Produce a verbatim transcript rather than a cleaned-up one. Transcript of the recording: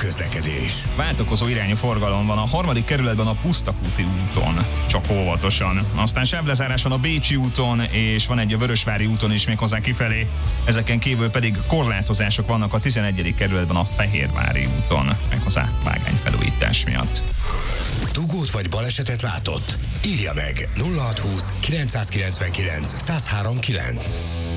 közlekedés. Váltakozó irányú forgalom van a harmadik kerületben a Pusztakúti úton, csak óvatosan. Aztán sávlezáráson a Bécsi úton, és van egy a Vörösvári úton is méghozzá kifelé. Ezeken kívül pedig korlátozások vannak a tizenegyedik kerületben a Fehérvári úton, méghozzá vágányfelújítás miatt. Dugót vagy balesetet látott? Írja meg nulla hatszázhúsz kilencszázkilencvenkilenc százhárom kilenc.